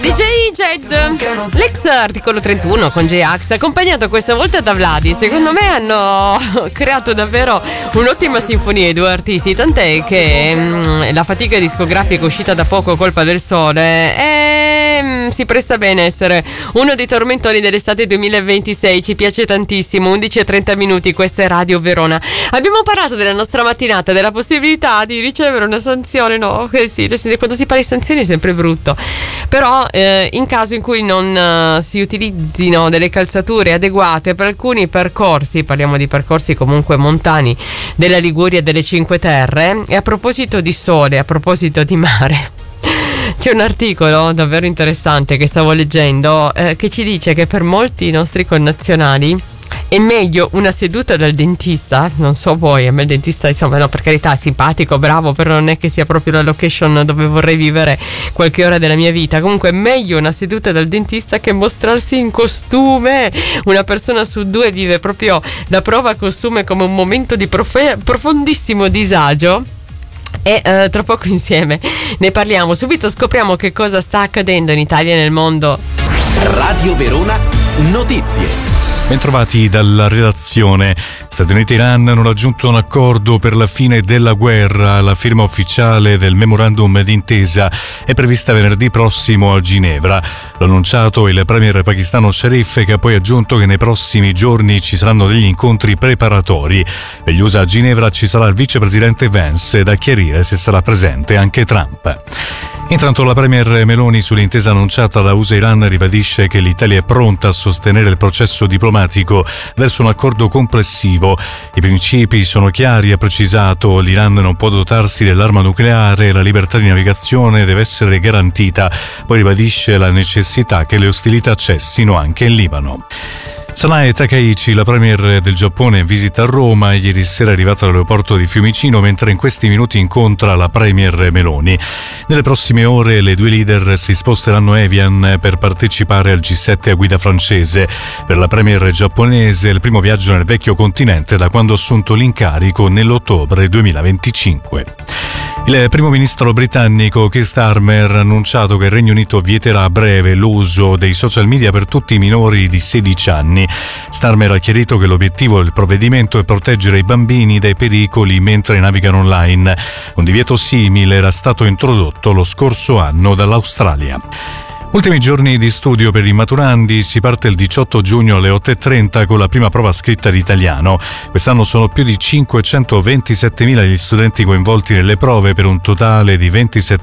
DJ Jed, l'ex Articolo 31 con J-Ax, accompagnato questa volta da Vladi. Secondo me hanno creato davvero un'ottima sinfonia i due artisti, tant'è che la fatica discografica uscita da poco, Colpa del Sole, si presta bene a essere uno dei tormentoni dell'estate 2026. Ci piace tantissimo. 11:30, questa è Radio Verona. Abbiamo parlato della nostra mattinata, della possibilità di ricevere una sanzione. No, sì, quando si parla di sanzioni è sempre brutto, però in caso in cui non si utilizzino delle calzature adeguate per alcuni percorsi, parliamo di percorsi comunque montani della Liguria e delle Cinque Terre. E a proposito di sole, a proposito di mare, c'è un articolo davvero interessante che stavo leggendo che ci dice che per molti nostri connazionali è meglio una seduta dal dentista. Non so voi, a me il dentista, insomma, no, per carità, è simpatico, bravo, però non è che sia proprio la location dove vorrei vivere qualche ora della mia vita. Comunque è meglio una seduta dal dentista che mostrarsi in costume. Una persona su due vive proprio la prova costume come un momento di profondissimo disagio. E tra poco insieme ne parliamo. Subito scopriamo che cosa sta accadendo in Italia e nel mondo. Radio Verona Notizie. Bentrovati dalla redazione. Stati Uniti e Iran hanno raggiunto un accordo per la fine della guerra. La firma ufficiale del memorandum d'intesa è prevista venerdì prossimo a Ginevra. L'ha annunciato il premier pakistano Sharif, che ha poi aggiunto che nei prossimi giorni ci saranno degli incontri preparatori. Per gli USA a Ginevra ci sarà il vicepresidente Vance, da chiarire se sarà presente anche Trump. Intanto la premier Meloni, sull'intesa annunciata da USA e Iran, ribadisce che l'Italia è pronta a sostenere il processo diplomatico verso un accordo complessivo. I principi sono chiari, ha precisato. L'Iran non può dotarsi dell'arma nucleare, la libertà di navigazione deve essere garantita. Poi ribadisce la necessità che le ostilità cessino anche in Libano. Sanae Takaichi, la premier del Giappone, in visita a Roma. Ieri sera è arrivata all'aeroporto di Fiumicino, mentre in questi minuti incontra la premier Meloni. Nelle prossime ore le due leader si sposteranno a Evian per partecipare al G7 a guida francese. Per la premier giapponese è il primo viaggio nel vecchio continente da quando ha assunto l'incarico nell'ottobre 2025. Il primo ministro britannico Keir Starmer ha annunciato che il Regno Unito vieterà a breve l'uso dei social media per tutti i minori di 16 anni. Starmer ha chiarito che l'obiettivo del provvedimento è proteggere i bambini dai pericoli mentre navigano online. Un divieto simile era stato introdotto lo scorso anno dall'Australia. Ultimi giorni di studio per i maturandi. Si parte il 18 giugno alle 8:30 con la prima prova scritta di italiano. Quest'anno sono più di 527.000 gli studenti coinvolti nelle prove, per un totale di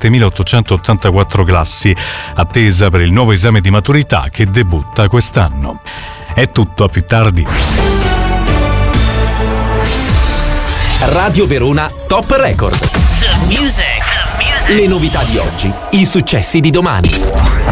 27.884 classi. Attesa per il nuovo esame di maturità che debutta quest'anno. È tutto, a più tardi. Radio Verona Top Record. The music. Le novità di oggi, i successi di domani.